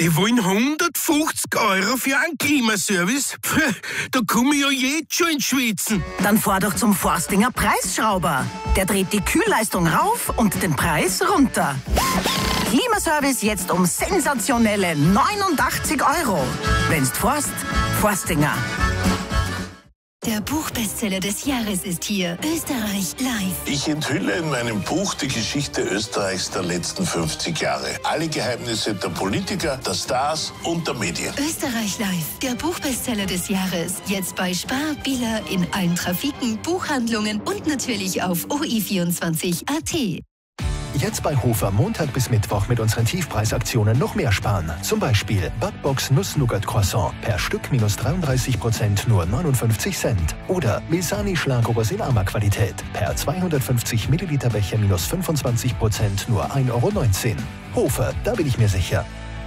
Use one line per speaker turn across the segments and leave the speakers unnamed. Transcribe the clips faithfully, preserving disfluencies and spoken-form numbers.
Die wollen hundertfünfzig Euro für einen Klimaservice? Da komme ich ja jetzt schon ins Schwitzen.
Dann fahr doch zum Forstinger Preisschrauber. Der dreht die Kühlleistung rauf und den Preis runter. Klimaservice jetzt um sensationelle neunundachtzig Euro. Wenn's forst, Forstinger.
Der Buchbestseller des Jahres ist hier. Österreich live.
Ich enthülle in meinem Buch die Geschichte Österreichs der letzten fünfzig Jahre. Alle Geheimnisse der Politiker, der Stars und der Medien.
Österreich live. Der Buchbestseller des Jahres. Jetzt bei Spar, Billa, in allen Trafiken, Buchhandlungen und natürlich auf o i vierundzwanzig punkt a t.
Jetzt bei Hofer Montag bis Mittwoch mit unseren Tiefpreisaktionen noch mehr sparen. Zum Beispiel Backbox Nuss-Nougat-Croissant per Stück minus dreiunddreißig Prozent nur neunundfünfzig Cent. Oder Mesani Schlagobers in Arma-Qualität per zweihundertfünfzig Milliliter Becher minus fünfundzwanzig Prozent nur ein Euro neunzehn. Hofer, da bin ich mir sicher.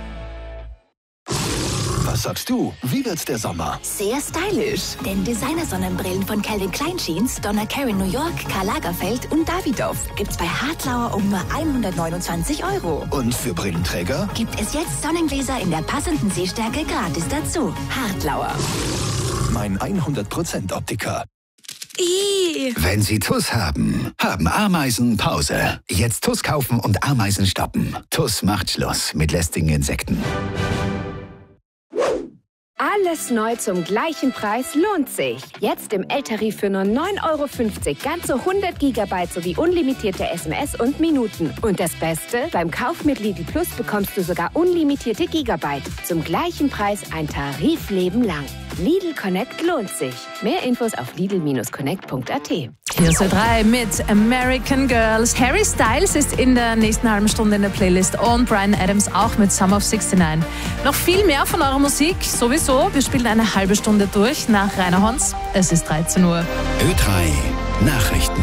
Was sagst du? Wie wird's der Sommer?
Sehr stylisch. Denn Designer-Sonnenbrillen von Calvin Klein Jeans, Donna Karan New York, Karl Lagerfeld und Davidoff gibt's bei Hartlauer um nur hundertneunundzwanzig Euro.
Und für Brillenträger?
Gibt es jetzt Sonnengläser in der passenden Sehstärke gratis dazu. Hartlauer.
Mein hundert Prozent Optiker.
Ih. Wenn Sie T U S haben, haben Ameisen Pause. Jetzt T U S kaufen und Ameisen stoppen. T U S macht Schluss mit lästigen Insekten.
Alles neu zum gleichen Preis lohnt sich. Jetzt im L-Tarif für nur neun Euro fünfzig ganze hundert Gigabyte sowie unlimitierte S M S und Minuten. Und das Beste, beim Kauf mit Lidl Plus bekommst du sogar unlimitierte Gigabyte. Zum gleichen Preis ein Tarifleben lang. Lidl Connect lohnt sich. Mehr Infos auf lidl connect punkt a t.
Hier ist Ö drei mit American Girls. Harry Styles ist in der nächsten halben Stunde in der Playlist und Bryan Adams auch mit Summer of sixty-nine. Noch viel mehr von eurer Musik sowieso. Wir spielen eine halbe Stunde durch nach Rainer Hons. Es ist dreizehn Uhr.
Ö drei Nachrichten.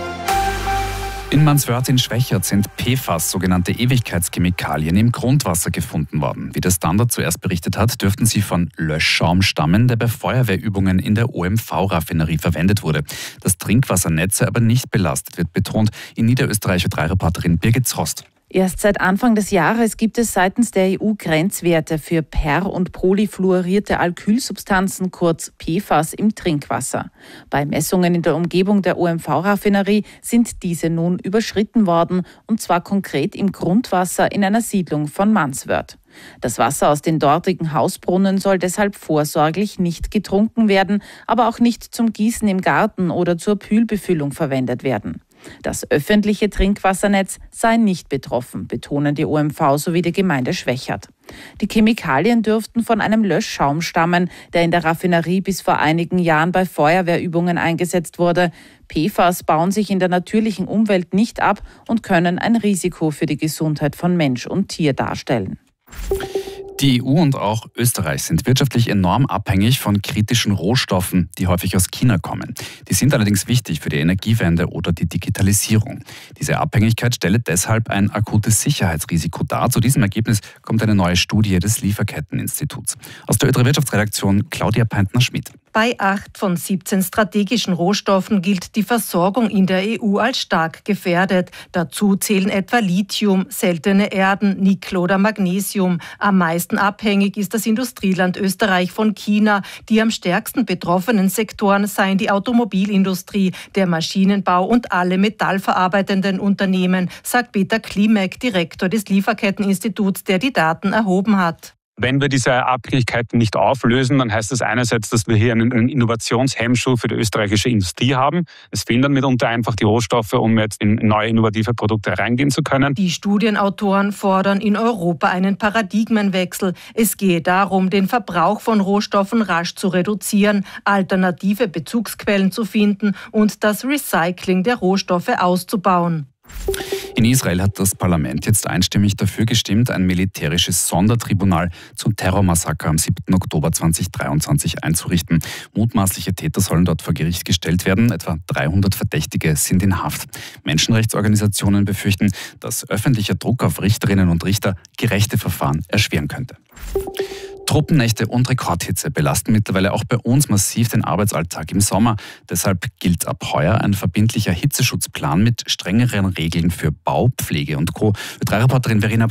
In Manswörth in Schwächert sind P F A S, sogenannte Ewigkeitschemikalien, im Grundwasser gefunden worden. Wie der Standard zuerst berichtet hat, dürften sie von Löschschaum stammen, der bei Feuerwehrübungen in der O M V-Raffinerie verwendet wurde. Dass Trinkwassernetze aber nicht belastet wird, betont in Niederösterreich Ö drei Reporterin Birgit Zrost.
Erst seit Anfang des Jahres gibt es seitens der E U Grenzwerte für per- und polyfluorierte Alkylsubstanzen, kurz P F A S, im Trinkwasser. Bei Messungen in der Umgebung der O M V-Raffinerie sind diese nun überschritten worden, und zwar konkret im Grundwasser in einer Siedlung von Manswörth. Das Wasser aus den dortigen Hausbrunnen soll deshalb vorsorglich nicht getrunken werden, aber auch nicht zum Gießen im Garten oder zur Kühlbefüllung verwendet werden. Das öffentliche Trinkwassernetz sei nicht betroffen, betonen die O M V sowie die Gemeinde Schwächert. Die Chemikalien dürften von einem Löschschaum stammen, der in der Raffinerie bis vor einigen Jahren bei Feuerwehrübungen eingesetzt wurde. P F A S bauen sich in der natürlichen Umwelt nicht ab und können ein Risiko für die Gesundheit von Mensch und Tier darstellen.
Die E U und auch Österreich sind wirtschaftlich enorm abhängig von kritischen Rohstoffen, die häufig aus China kommen. Die sind allerdings wichtig für die Energiewende oder die Digitalisierung. Diese Abhängigkeit stelle deshalb ein akutes Sicherheitsrisiko dar. Zu diesem Ergebnis kommt eine neue Studie des Lieferketteninstituts. Aus der Ö drei Wirtschaftsredaktion Claudia Peintner-Schmidt.
Bei acht von siebzehn strategischen Rohstoffen gilt die Versorgung in der E U als stark gefährdet. Dazu zählen etwa Lithium, seltene Erden, Nickel oder Magnesium. Am meisten abhängig ist das Industrieland Österreich von China. Die am stärksten betroffenen Sektoren seien die Automobilindustrie, der Maschinenbau und alle metallverarbeitenden Unternehmen, sagt Peter Klimek, Direktor des Lieferketteninstituts, der die Daten erhoben hat.
Wenn wir diese Abhängigkeiten nicht auflösen, dann heißt das einerseits, dass wir hier einen Innovationshemmschuh für die österreichische Industrie haben. Es fehlen dann mitunter einfach die Rohstoffe, um jetzt in neue innovative Produkte reingehen zu können.
Die Studienautoren fordern in Europa einen Paradigmenwechsel. Es gehe darum, den Verbrauch von Rohstoffen rasch zu reduzieren, alternative Bezugsquellen zu finden und das Recycling der Rohstoffe auszubauen.
In Israel hat das Parlament jetzt einstimmig dafür gestimmt, ein militärisches Sondertribunal zum Terrormassaker am siebten Oktober zweitausenddreiundzwanzig einzurichten. Mutmaßliche Täter sollen dort vor Gericht gestellt werden. Etwa dreihundert Verdächtige sind in Haft. Menschenrechtsorganisationen befürchten, dass öffentlicher Druck auf Richterinnen und Richter gerechte Verfahren erschweren könnte. Truppennächte und Rekordhitze belasten mittlerweile auch bei uns massiv den Arbeitsalltag im Sommer. Deshalb gilt ab heuer ein verbindlicher Hitzeschutzplan mit strengeren Regeln für Bau, Pflege und Co. Ö drei Reporterin Verena Brucher.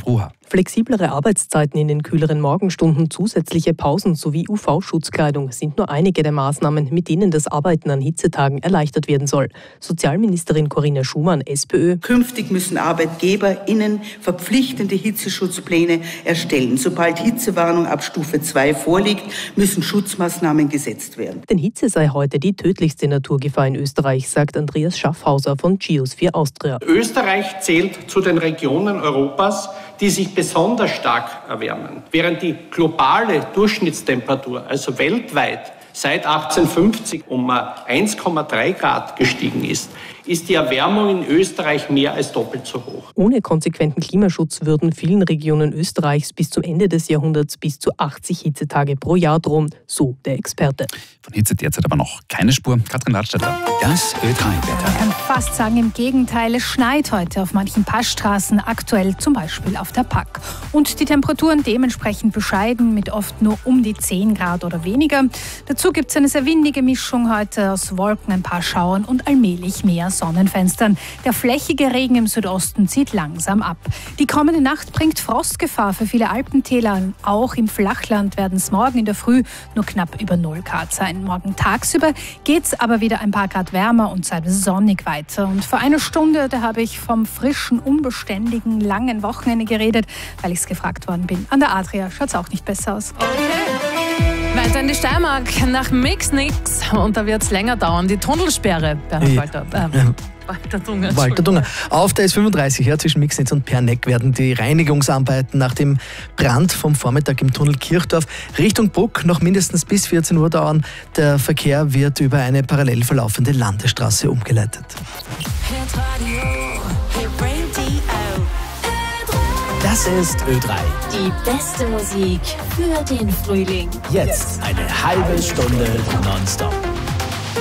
Flexiblere Arbeitszeiten in den kühleren Morgenstunden, zusätzliche Pausen sowie U V-Schutzkleidung sind nur einige der Maßnahmen, mit denen das Arbeiten an Hitzetagen erleichtert werden soll. Sozialministerin Corinna Schumann, SPÖ.
Künftig müssen ArbeitgeberInnen verpflichtende Hitzeschutzpläne erstellen. Sobald Hitzewarnung ab Stufe zwei vorliegt, müssen Schutzmaßnahmen gesetzt werden.
Denn Hitze sei heute die tödlichste Naturgefahr in Österreich, sagt Andreas Schaffhauser von Geosphere Austria.
Österreich zählt zu den Regionen Europas, die sich besonders stark erwärmen. Während die globale Durchschnittstemperatur, also weltweit, seit achtzehnhundertfünfzig um eins Komma drei Grad gestiegen ist, ist die Erwärmung in Österreich mehr als doppelt so hoch.
Ohne konsequenten Klimaschutz würden vielen Regionen Österreichs bis zum Ende des Jahrhunderts bis zu achtzig Hitzetage pro Jahr drohen, so der Experte.
Von Hitze derzeit aber noch keine Spur. Katrin Ladstätter.
Das Ö drei Wetter.
Man kann fast sagen, im Gegenteil, es schneit heute auf manchen Passstraßen, aktuell zum Beispiel auf der Pack. Und die Temperaturen dementsprechend bescheiden, mit oft nur um die zehn Grad oder weniger. Dazu gibt es eine sehr windige Mischung heute aus Wolken, ein paar Schauern und allmählich mehr Sonnenfenstern. Der flächige Regen im Südosten zieht langsam ab. Die kommende Nacht bringt Frostgefahr für viele Alpentäler. Auch im Flachland werden es morgen in der Früh nur knapp über null Grad sein. Morgen tagsüber geht es aber wieder ein paar Grad wärmer und teilweise sonnig weiter. Und vor einer Stunde, da habe ich vom frischen, unbeständigen, langen Wochenende geredet, weil ich es gefragt worden bin. An der Adria schaut es auch nicht besser aus.
Weiter in die Steiermark, nach Mix nix. Und da wird es länger dauern. Die Tunnelsperre, Bernhard
Ja.
Walter. Äh, Walter Dunger.
Walter Dunger. Auf der S fünfunddreißig ja, zwischen Mixnitz und Perneck werden die Reinigungsarbeiten nach dem Brand vom Vormittag im Tunnel Kirchdorf Richtung Bruck noch mindestens bis vierzehn Uhr dauern. Der Verkehr wird über eine parallel verlaufende Landesstraße umgeleitet.
Das ist Ö drei.
Die beste Musik für den Frühling.
Jetzt eine halbe Stunde nonstop.